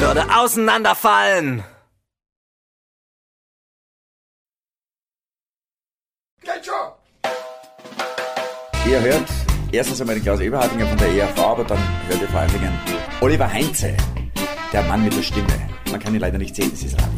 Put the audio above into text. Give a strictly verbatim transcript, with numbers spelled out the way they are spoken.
würde auseinanderfallen. Ihr hört erstens einmal den Klaus Eberhardinger von der E R V, aber dann hört ihr vor allen Dingen Oliver Heinze, der Mann mit der Stimme. Man kann ihn leider nicht sehen, das ist Radio.